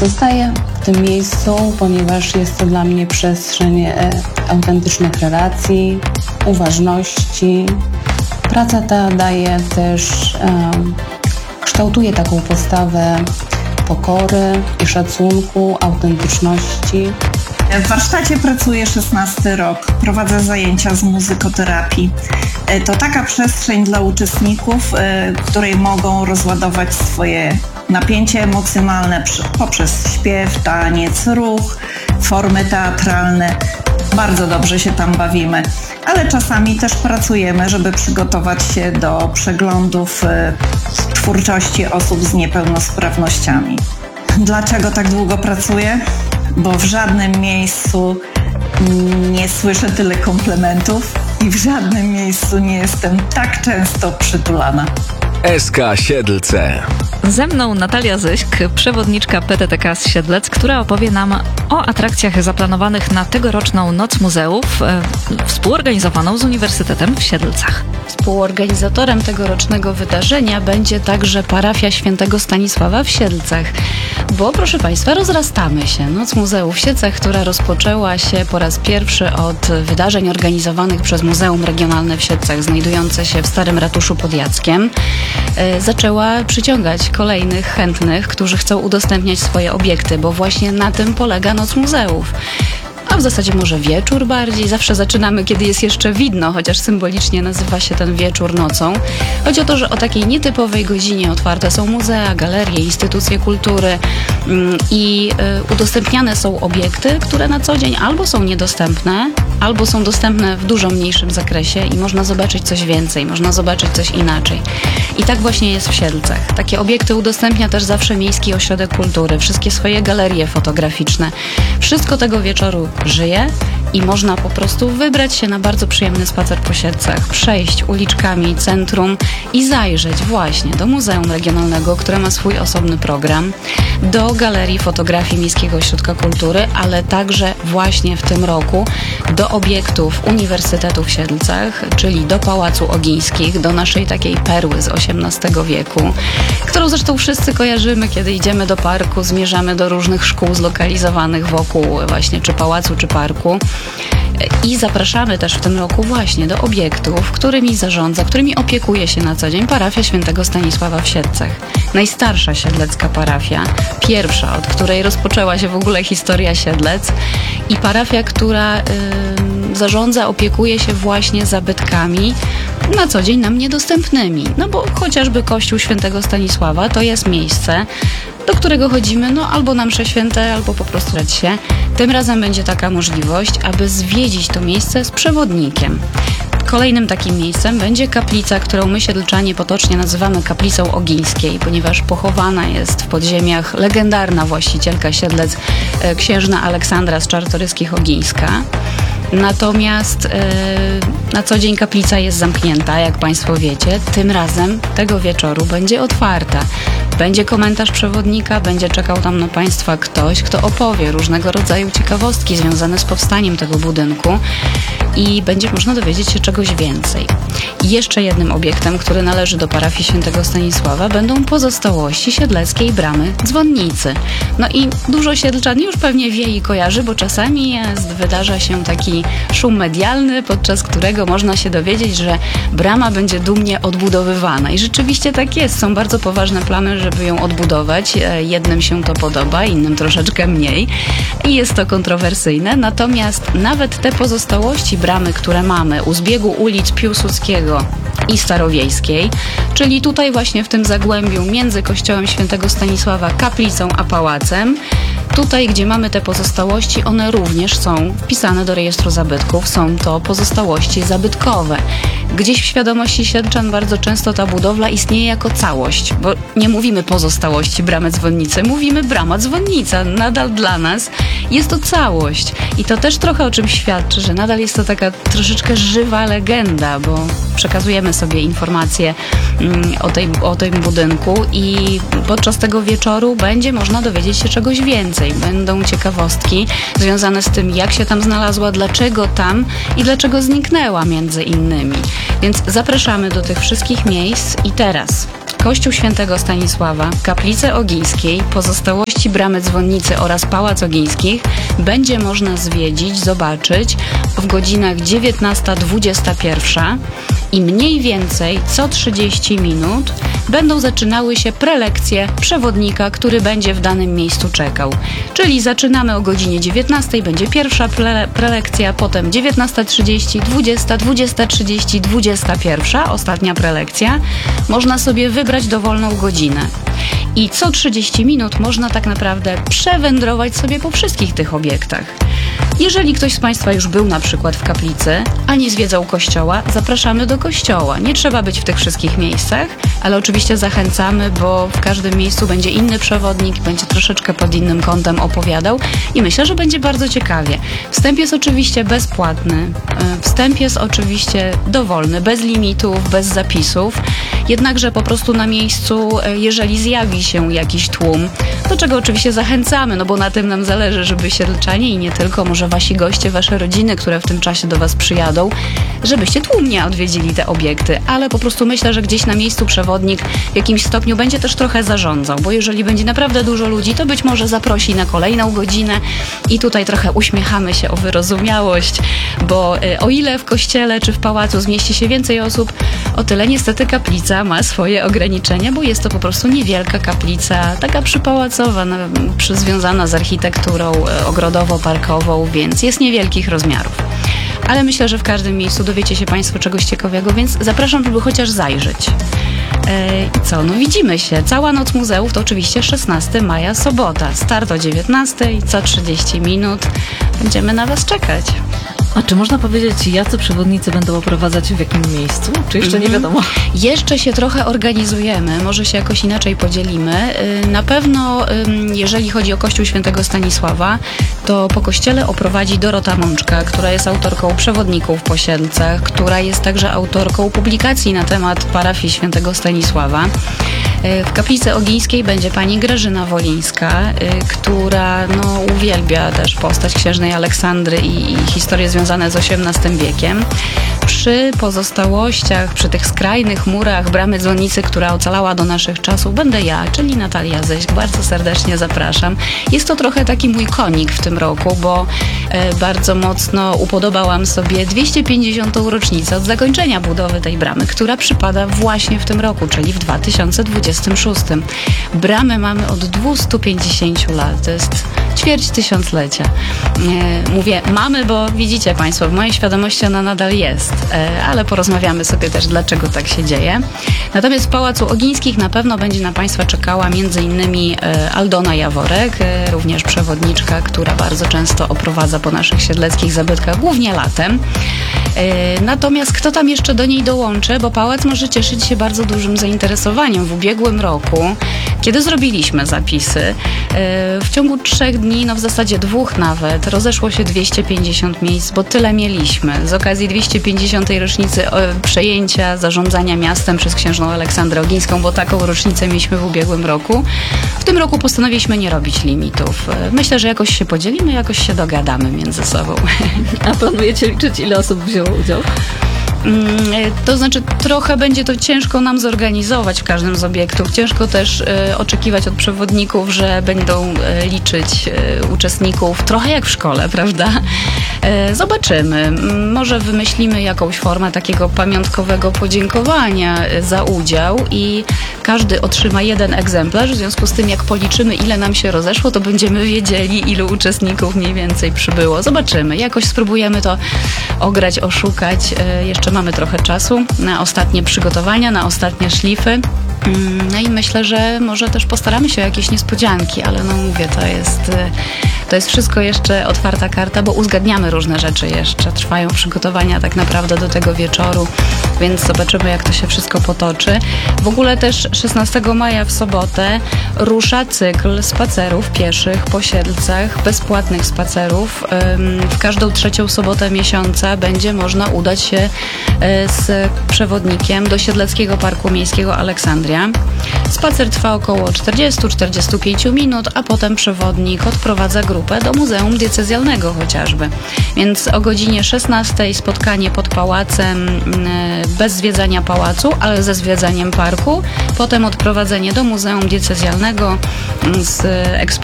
Zostaję w tym miejscu, ponieważ jest to dla mnie przestrzeń autentycznych relacji, uważności. Praca ta daje też, kształtuje taką postawę pokory i szacunku, autentyczności. W warsztacie pracuję 16 rok, prowadzę zajęcia z muzykoterapii. To taka przestrzeń dla uczestników, w której mogą rozładować swoje napięcie emocjonalne poprzez śpiew, taniec, ruch, formy teatralne. Bardzo dobrze się tam bawimy, ale czasami też pracujemy, żeby przygotować się do przeglądów twórczości osób z niepełnosprawnościami. Dlaczego tak długo pracuję? Bo w żadnym miejscu nie słyszę tyle komplementów i w żadnym miejscu nie jestem tak często przytulana. SK Siedlce. Ze mną Natalia Zyśk, przewodniczka PTTK z Siedlec, która opowie nam o atrakcjach zaplanowanych na tegoroczną Noc Muzeów, współorganizowaną z Uniwersytetem w Siedlcach. Współorganizatorem tegorocznego wydarzenia będzie także parafia Świętego Stanisława w Siedlcach, bo proszę Państwa, rozrastamy się. Noc Muzeów w Siedlcach, która rozpoczęła się po raz pierwszy od wydarzeń organizowanych przez Muzeum Regionalne w Siedlcach, znajdujące się w Starym Ratuszu pod Jackiem, zaczęła przyciągać kolejnych chętnych, którzy chcą udostępniać swoje obiekty, bo właśnie na tym polega Noc Muzeów. A w zasadzie może wieczór bardziej. Zawsze zaczynamy, kiedy jest jeszcze widno, chociaż symbolicznie nazywa się ten wieczór nocą. Chodzi o to, że o takiej nietypowej godzinie otwarte są muzea, galerie, instytucje kultury i udostępniane są obiekty, które na co dzień albo są niedostępne, albo są dostępne w dużo mniejszym zakresie i można zobaczyć coś więcej, można zobaczyć coś inaczej. I tak właśnie jest w Siedlcach. Takie obiekty udostępnia też zawsze Miejski Ośrodek Kultury, wszystkie swoje galerie fotograficzne. Wszystko tego wieczoru żyje i można po prostu wybrać się na bardzo przyjemny spacer po Siedlcach, przejść uliczkami centrum i zajrzeć właśnie do Muzeum Regionalnego, które ma swój osobny program, do Galerii Fotografii Miejskiego Ośrodka Kultury, ale także właśnie w tym roku do obiektów Uniwersytetu w Siedlcach, czyli do Pałacu Ogińskich, do naszej takiej perły z XVIII wieku, którą zresztą wszyscy kojarzymy, kiedy idziemy do parku, zmierzamy do różnych szkół zlokalizowanych wokół właśnie czy pałacu, czy parku. I zapraszamy też w tym roku właśnie do obiektów, którymi zarządza, którymi opiekuje się na co dzień parafia Świętego Stanisława w Siedlcach. Najstarsza siedlecka parafia, pierwsza, od której rozpoczęła się w ogóle historia Siedlec i parafia, która zarządza, opiekuje się właśnie zabytkami na co dzień nam niedostępnymi. No bo chociażby Kościół Świętego Stanisława to jest miejsce, do którego chodzimy, no albo na msze święte, albo po prostu dać się. Tym razem będzie taka możliwość, aby zwiedzić to miejsce z przewodnikiem. Kolejnym takim miejscem będzie kaplica, którą my siedlczanie potocznie nazywamy kaplicą Ogińskiej, ponieważ pochowana jest w podziemiach legendarna właścicielka Siedlec, księżna Aleksandra z Czartoryskich Ogińska. Natomiast na co dzień kaplica jest zamknięta, jak Państwo wiecie. Tym razem tego wieczoru będzie otwarta. Będzie komentarz przewodnika, będzie czekał tam na Państwa ktoś, kto opowie różnego rodzaju ciekawostki związane z powstaniem tego budynku i będzie można dowiedzieć się czegoś więcej. I jeszcze jednym obiektem, który należy do parafii Świętego Stanisława, będą pozostałości siedleckiej bramy dzwonnicy. No i dużo siedlczan już pewnie wie i kojarzy, bo czasami wydarza się taki szum medialny, podczas którego można się dowiedzieć, że brama będzie dumnie odbudowywana. I rzeczywiście tak jest. Są bardzo poważne plany, żeby ją odbudować. Jednym się to podoba, innym troszeczkę mniej. I jest to kontrowersyjne. Natomiast nawet te pozostałości bramy, które mamy u zbiegu ulic Piłsudskiego i Starowiejskiej, czyli tutaj właśnie w tym zagłębiu między kościołem Świętego Stanisława, kaplicą a pałacem, tutaj, gdzie mamy te pozostałości, one również są wpisane do rejestru zabytków. Są to pozostałości zabytkowe. Gdzieś w świadomości siedlczan bardzo często ta budowla istnieje jako całość, bo nie mówimy pozostałości bramy dzwonnicy, mówimy brama dzwonnica. Nadal dla nas jest to całość. I to też trochę o czym świadczy, że nadal jest to taka troszeczkę żywa legenda, bo przekazujemy sobie informacje o tym budynku i podczas tego wieczoru będzie można dowiedzieć się czegoś więcej. Będą ciekawostki związane z tym, jak się tam znalazła, dlaczego tam i dlaczego zniknęła między innymi. Więc zapraszamy do tych wszystkich miejsc i teraz Kościół Świętego Stanisława, Kaplicę Ogińskiej, pozostałości Bramy Dzwonnicy oraz Pałac Ogińskich będzie można zwiedzić, zobaczyć w godzinach 19-21 i mniej więcej co 30 minut będą zaczynały się prelekcje przewodnika, który będzie w danym miejscu czekał. Czyli zaczynamy o godzinie 19, będzie pierwsza prelekcja, potem 19:30, 20, 20:30, 21, ostatnia prelekcja. Można sobie wybrać dowolną godzinę. I co 30 minut można tak naprawdę przewędrować sobie po wszystkich tych obiektach. Jeżeli ktoś z Państwa już był na przykład w kaplicy, a nie zwiedzał kościoła, zapraszamy do kościoła. Nie trzeba być w tych wszystkich miejscach, ale oczywiście zachęcamy, bo w każdym miejscu będzie inny przewodnik, będzie troszeczkę pod innym kątem opowiadał i myślę, że będzie bardzo ciekawie. Wstęp jest oczywiście bezpłatny, wstęp jest oczywiście dowolny, bez limitów, bez zapisów, jednakże po prostu na miejscu, jeżeli zjawi się jakiś tłum, do czego oczywiście zachęcamy, no bo na tym nam zależy, żeby siedlczanie i nie tylko, może wasi goście, wasze rodziny, które w tym czasie do was przyjadą, żebyście tłumnie odwiedzili te obiekty, ale po prostu myślę, że gdzieś na miejscu przewodnik w jakimś stopniu będzie też trochę zarządzał, bo jeżeli będzie naprawdę dużo ludzi, to być może zaprosi na kolejną godzinę i tutaj trochę uśmiechamy się o wyrozumiałość, bo o ile w kościele czy w pałacu zmieści się więcej osób, o tyle niestety kaplica ma swoje ograniczenia, bo jest to po prostu niewielka kaplica, taka przypałacowa, związana z architekturą ogrodowo-parkową, więc jest niewielkich rozmiarów. Ale myślę, że w każdym miejscu dowiecie się Państwo czegoś ciekawego, więc zapraszam, żeby chociaż zajrzeć. I co? No widzimy się. Cała Noc Muzeów to oczywiście 16 maja, sobota. Start o 19, co 30 minut. Będziemy na Was czekać. A czy można powiedzieć, jacy przewodnicy będą oprowadzać w jakim miejscu? Czy jeszcze nie wiadomo? Jeszcze się trochę organizujemy, może się jakoś inaczej podzielimy. Na pewno, jeżeli chodzi o Kościół Świętego Stanisława, to po kościele oprowadzi Dorota Mączka, która jest autorką przewodników po Siedlcach, która jest także autorką publikacji na temat parafii Świętego Stanisława. W Kaplicy Ogińskiej będzie pani Grażyna Wolińska, która uwielbia też postać księżnej Aleksandry i historie związane z XVIII wiekiem. Przy pozostałościach, przy tych skrajnych murach Bramy Dzwonnicy, która ocalała do naszych czasów, będę ja, czyli Natalia Zyśk. Bardzo serdecznie zapraszam. Jest to trochę taki mój konik w tym roku, bo bardzo mocno upodobałam sobie 250. rocznicę od zakończenia budowy tej bramy, która przypada właśnie w tym roku, czyli w 2026. Bramę mamy od 250 lat. To jest ćwierć tysiąclecia. Mówię mamy, bo widzicie Państwo, w mojej świadomości ona nadal jest, ale porozmawiamy sobie też, dlaczego tak się dzieje. Natomiast w Pałacu Ogińskich na pewno będzie na Państwa czekała m.in. Aldona Jaworek, również przewodniczka, która bardzo często oprowadza po naszych siedleckich zabytkach, głównie latem. Natomiast kto tam jeszcze do niej dołączy, bo pałac może cieszyć się bardzo dużym zainteresowaniem. W ubiegłym roku, kiedy zrobiliśmy zapisy, w ciągu 3 dni, w zasadzie 2 nawet, rozeszło się 250 miejsc, bo tyle mieliśmy. Z okazji 250. rocznicy przejęcia zarządzania miastem przez księżną Aleksandrę Ogińską, bo taką rocznicę mieliśmy w ubiegłym roku. W tym roku postanowiliśmy nie robić limitów. Myślę, że jakoś się podzielimy, jakoś się dogadamy między sobą. A planujecie liczyć, ile osób wzięło udział? To znaczy trochę będzie to ciężko nam zorganizować w każdym z obiektów. Ciężko też oczekiwać od przewodników, że będą liczyć uczestników trochę jak w szkole, prawda? Zobaczymy. Może wymyślimy jakąś formę takiego pamiątkowego podziękowania za udział i każdy otrzyma 1 egzemplarz. W związku z tym, jak policzymy, ile nam się rozeszło, to będziemy wiedzieli, ilu uczestników mniej więcej przybyło. Zobaczymy. Jakoś spróbujemy to ograć, oszukać. Jeszcze mamy trochę czasu na ostatnie przygotowania, na ostatnie szlify. No i myślę, że może też postaramy się o jakieś niespodzianki, ale mówię, to jest wszystko jeszcze otwarta karta, bo uzgadniamy różne rzeczy jeszcze. Trwają przygotowania tak naprawdę do tego wieczoru, więc zobaczymy, jak to się wszystko potoczy. W ogóle też 16 maja w sobotę rusza cykl spacerów pieszych po Siedlcach, bezpłatnych spacerów. W każdą 3. sobotę miesiąca będzie można udać się z przewodnikiem do Siedleckiego Parku Miejskiego Aleksandrii. Aleksandria. Spacer trwa około 40-45 minut, a potem przewodnik odprowadza grupę do Muzeum Diecezjalnego chociażby. Więc o godzinie 16 spotkanie pod pałacem, bez zwiedzania pałacu, ale ze zwiedzaniem parku. Potem odprowadzenie do Muzeum Diecezjalnego z ekspozycją